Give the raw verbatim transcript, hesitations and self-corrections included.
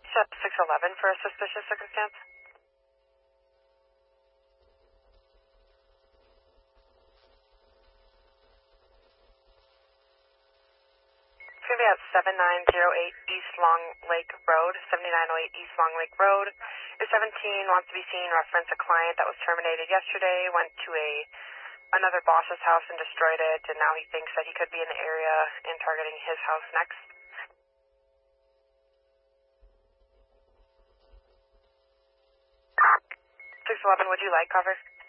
Shep six eleven for a suspicious circumstance. It's going to be at seven nine zero eight East Long Lake Road, seventy-nine oh eight East Long Lake Road. Your seventeen wants to be seen, reference a client that was terminated yesterday, went to a another boss's house and destroyed it, and now he thinks that he could be in the area and targeting his house next. six eleven, would you like cover?